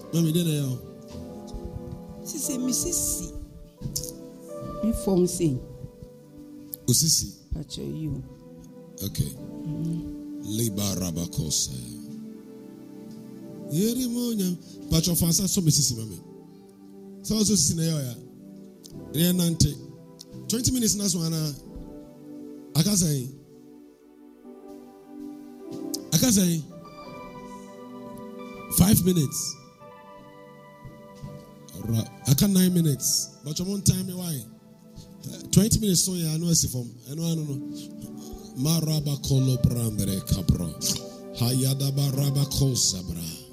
Mami, then I She said, Mrs. Me form say. Osisi. Pacho you. Okay. Liba Rabakosa. Yeri monya. Pacho fansa so Mrs. Mami. So also sinaya. Nante. 20 minutes na so ana. Aka say. 5 minutes. I can 9 minutes. But you won't time me why? 20 minutes so yeah, I know it's from. I know. Maraba kolo brandere capra. Hayada baraba kosabra.